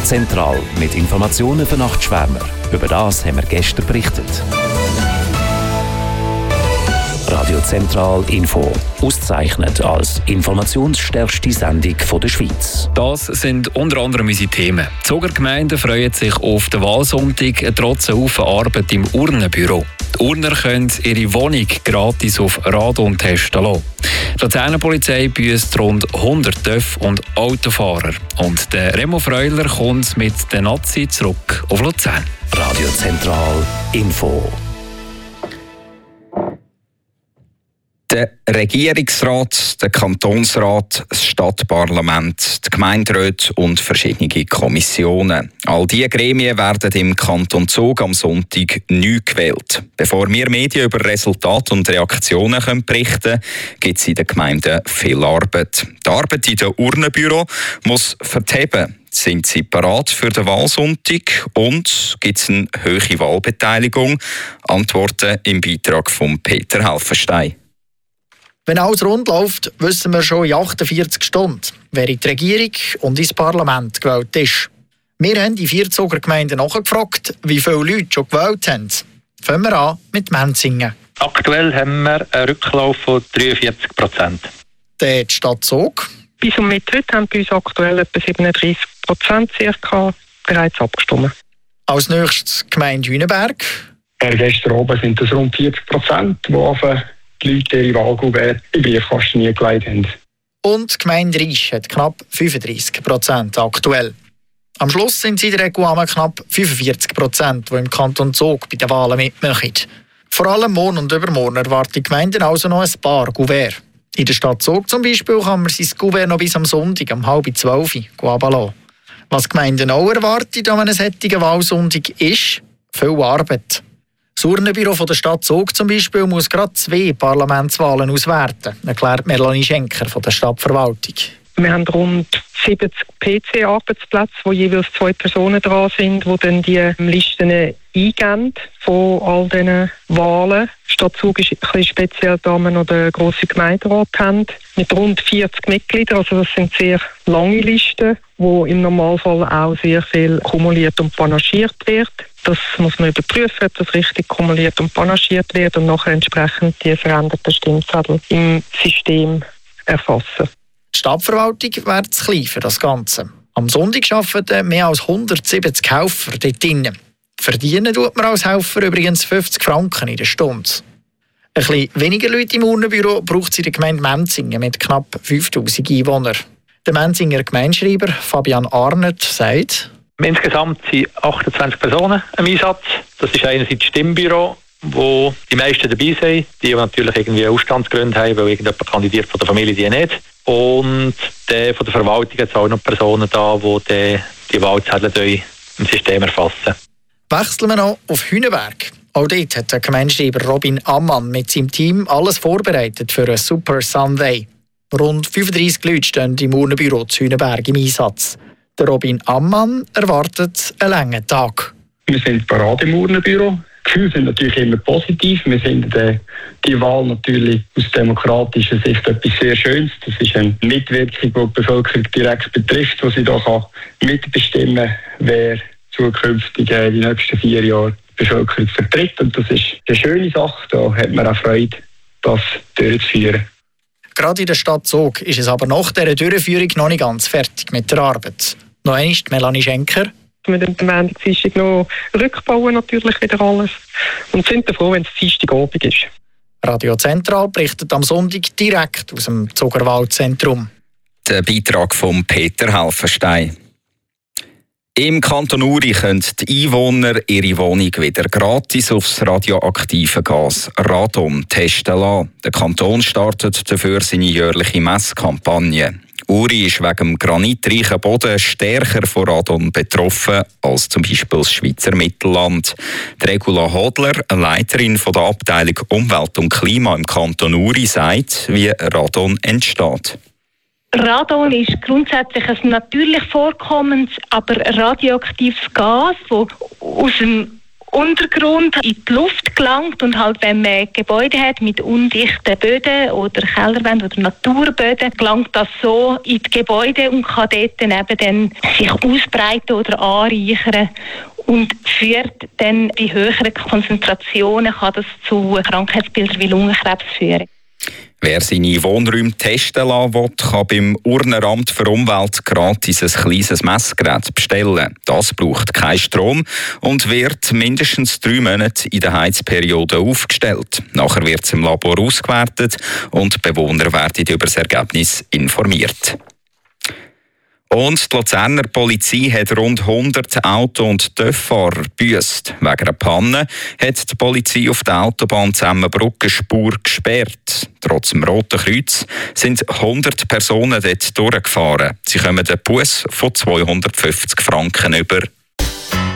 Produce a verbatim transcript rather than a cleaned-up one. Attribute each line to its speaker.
Speaker 1: Zentral mit Informationen für Nachtschwärmer. Über das haben wir gestern berichtet. Radio Zentral Info. Ausgezeichnet als informationsstärkste Sendung der Schweiz.
Speaker 2: Das sind unter anderem unsere Themen. Die Zuger Gemeinden freuen sich auf den Wahlsonntag trotz einer Haufen Arbeit im Urnenbüro. Die Urner können ihre Wohnung gratis auf Radon testen lassen. Die Luzerner Polizei büsst rund hundert T Ö F- und Autofahrer. Und der Remo Freuler kommt mit den Nazi zurück auf Luzern.
Speaker 1: Radio Zentral Info.
Speaker 3: Der Regierungsrat, der Kantonsrat, das Stadtparlament, die Gemeinderäte und verschiedene Kommissionen. All diese Gremien werden im Kanton Zug am Sonntag neu gewählt. Bevor wir Medien über Resultate und Reaktionen können berichten können, gibt es in den Gemeinden viel Arbeit. Die Arbeit in den Urnenbüro muss verteben. Sind sie parat für den Wahlsonntag und gibt es eine hohe Wahlbeteiligung? Antworten im Beitrag von Peter Helfenstein.
Speaker 4: Wenn alles rund läuft, wissen wir schon in achtundvierzig Stunden, wer in die Regierung und ins Parlament gewählt ist. Wir haben in vier Zuger Gemeinden nachgefragt, wie viele Leute schon gewählt haben. Fangen wir an mit Menzingen.
Speaker 5: Aktuell haben wir einen Rücklauf von dreiundvierzig Prozent.
Speaker 4: Die Stadt Zug.
Speaker 6: Bis um Mitte heute haben bei uns aktuell etwa siebenunddreißig Prozent circa bereits abgestimmt.
Speaker 4: Als nächstes Gemeinde Hünenberg.
Speaker 7: Per gestern oben sind es rund vierzig Prozent, die auf die Leute ihre Wahlkuverts in Briefkasten eingelegt haben.
Speaker 4: Und die Gemeinde Riesch hat knapp fünfunddreißig Prozent aktuell. Am Schluss sind es in der Regel knapp fünfundvierzig Prozent, die im Kanton Zug bei den Wahlen mitmachen. Vor allem morgen und übermorgen erwarten die Gemeinden also noch ein paar Kuverts. In der Stadt Zug zum Beispiel kann man sein Kuvert noch bis am Sonntag um halb zwölf ablassen. Was die Gemeinden auch erwartet an einem solchen Wahlsonntag ist viel Arbeit. Das Urnenbüro der Stadt Zug zum Beispiel muss gerade zwei Parlamentswahlen auswerten, erklärt Melanie Schenker von der Stadtverwaltung.
Speaker 6: Wir haben rund siebzig P C-Arbeitsplätze, wo jeweils zwei Personen dran sind, die dann die Listen eingeben von all diesen Wahlen. Die Stadt Zug ist ein bisschen speziell, da wir noch den grossen Gemeinderat haben, mit rund vierzig Mitgliedern. Also das sind sehr lange Listen, wo im Normalfall auch sehr viel kumuliert und panaschiert wird. Das muss man überprüfen, ob das richtig kumuliert und panaschiert wird und nachher entsprechend die veränderten Stimmzettel im System erfassen.
Speaker 4: Die Stadtverwaltung wäre zu klein für das Ganze. Am Sonntag arbeiten mehr als hundertsiebzig Helfer dort drinnen. Verdienen tut man als Helfer übrigens fünfzig Franken in der Stunde. Ein bisschen weniger Leute im Urnenbüro braucht es in der Gemeinde Menzingen mit knapp fünftausend Einwohnern. Der Menzinger Gemeindeschreiber Fabian Arnert sagt:
Speaker 5: Insgesamt sind achtundzwanzig Personen im Einsatz. Das ist einerseits das Stimmbüro, wo die meisten dabei sind, die natürlich irgendwie Ausstandsgründe haben, weil irgendjemand kandidiert von der Familie, die nicht. Und der von der Verwaltung hat auch noch Personen da, die die, die Wahlzettel im System erfassen.
Speaker 4: Wechseln wir noch auf Hünenberg. Auch dort hat der Gemeindeschreiber Robin Ammann mit seinem Team alles vorbereitet für einen Super Sunday. Rund fünfunddreißig Leute stehen im Urnenbüro zu Hünenberg im Einsatz. Der Robin Ammann erwartet einen langen Tag.
Speaker 7: Wir sind parat im Urnenbüro. Die Gefühle sind natürlich immer positiv. Wir finden die, die Wahl natürlich aus demokratischer Sicht etwas sehr Schönes. Das ist eine Mitwirkung, die die Bevölkerung direkt betrifft, wo sie da kann mitbestimmen kann, wer zukünftig in die nächsten vier Jahre die Bevölkerung vertritt. Und das ist eine schöne Sache. Da hat man auch Freude, das durchzuführen.
Speaker 4: Gerade in der Stadt Zug ist es aber nach dieser Durchführung noch nicht ganz fertig mit der Arbeit. Noch einmal Melanie Schenker.
Speaker 6: Wir den Dienstag noch rückbauen natürlich wieder alles und sind froh, wenn es Dienstagabend ist.
Speaker 4: Radio Zentral berichtet am Sonntag direkt aus dem Zuger Waldzentrum.
Speaker 3: Der Beitrag von Peter Helfenstein. Im Kanton Uri können die Einwohner ihre Wohnung wieder gratis aufs radioaktive Gas Radon testen lassen. Der Kanton startet dafür seine jährliche Messkampagne. Uri ist wegen dem granitreichen Boden stärker von Radon betroffen als zum Beispiel das Schweizer Mittelland. Die Regula Hodler, eine Leiterin von der Abteilung Umwelt und Klima im Kanton Uri, sagt, wie Radon entsteht.
Speaker 8: Radon ist grundsätzlich ein natürlich vorkommendes, aber radioaktives Gas, das aus dem Untergrund in die Luft gelangt und halt, wenn man Gebäude hat mit undichten Böden oder Kellerwänden oder Naturböden, gelangt das so in die Gebäude und kann dort dann eben dann sich ausbreiten oder anreichern und führt dann bei höheren Konzentrationen kann das zu Krankheitsbildern wie Lungenkrebs führen.
Speaker 3: Wer seine Wohnräume testen lassen will, kann beim Urner Amt für Umwelt gratis ein kleines Messgerät bestellen. Das braucht keinen Strom und wird mindestens drei Monate in der Heizperiode aufgestellt. Nachher wird es im Labor ausgewertet und die Bewohner werden über das Ergebnis informiert. Und die Luzerner Polizei hat rund hundert Auto- und Töfffahrer gebüsst. Wegen einer Panne hat die Polizei auf der Autobahn Zemmenbrugg Spur gesperrt. Trotz dem Roten Kreuz sind hundert Personen dort durchgefahren. Sie kommen einen Buss von zweihundertfünfzig Franken über.